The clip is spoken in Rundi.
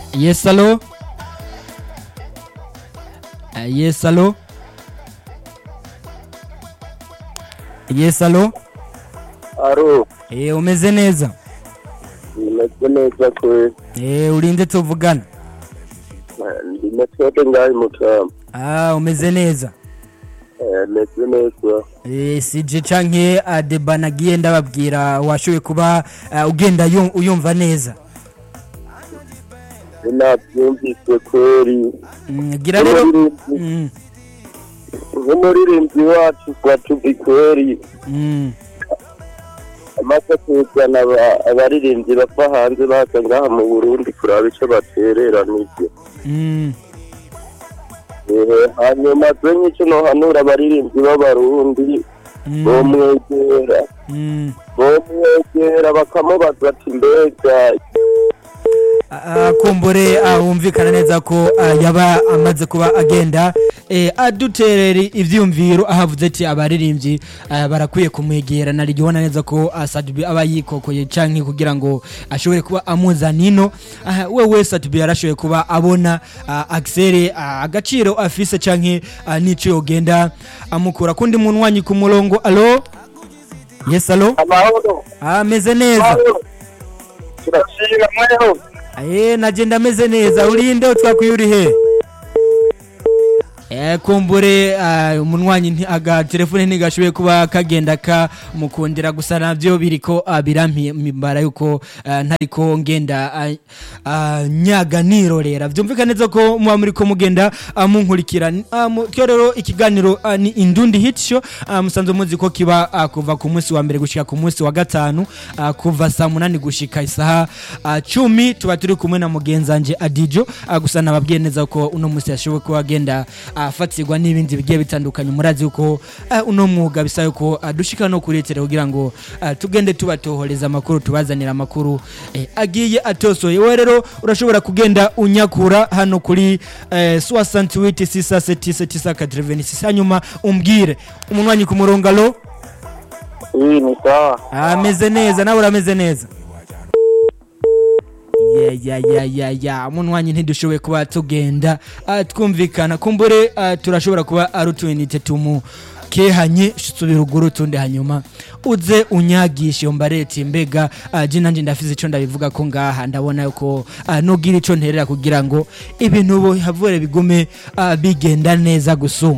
Yes, hello. Yes, hello. Yes, hello. Aro, Umeze neza? nimeze neza kwe. Urinde tuvugana? Ndi Metote ngahi Mutama. Umeze neza? Meze neza. Sije canke Adeba nagiye ndababwira washoboye kuba ugenda uyumva neza. Sinabyumvise kweri. Gira rero. Nk'umuririmbyi wacu twatuvi kweri. Amaze kuzana abaririmbyi bava hanze baza ngaha mu Burundi kuraba ico baterera n'ivyo. Hanyuma twe nk'icyo nohanura abaririmbyi b'abarundi bomwegera bakamubaza ati mbega kumbure wumvikana neza ko yaba amaze kuba agenda aduterera ivyumviro ahavuze ati abaririmbyi barakwiye kumwegera narigibona neza ko Sadbi aba yikokoye canke kugira ngo ashobore kuba amuzanino wewe Sadbi yarashoboye kuba abona Axel agaciro afise canke nico yogenda amukura kundi muntu wanyi ku murongo. Allo, yes, allo. amahoro Ameze neza. turashira mweho Nagenda meze neza. Urinde utwakwiyuri he? Kumbure umunwanyi aga telefone ntigashoboye kuba kagenda ka mukundira gusa navyo biriko birampimbara yuko ntariko ngenda nyaga nirorera vyumvikana neza ko muba muri ko mugenda munkurikira rero ikiganiro ni Indundi Hit Show. Musanzwe muzi ko kiba kuva ku munsi wa mbere gushika ku munsi wa gatanu kuva saa 8 gushika isaha 10 tuba turi kumwe na mugenzanje Adijo gusa nababwiye neza ko uno munsi yashoboye kuba agenda afatirwa n'ibindi bigiye bitandukanye murazi uko uno mwuga bisa yuko dushika no kuretera kugira ngo tugende tubatohoreza amakuru tubazanira amakuru agiye atosoye. We rero urashobora kugenda unyakura hano kuri 68 hanyuma umbwire umunwanyi ku murongo. Allo, ni sawa. ameze neza nawe urameze neza? Umunwanyi ntidushoboye kuba tugenda twumvikana kumbure turashobora kuba arutuinite tumu kehanye shitsubira uguru tunde hanyuma uze unyagishe umbareti mbega jina nje ndafize ico ndabivuga ko ngaha ndabona yuko nogira ico nterera kugira ngo ibintu bo havure bigume bigenda neza gusu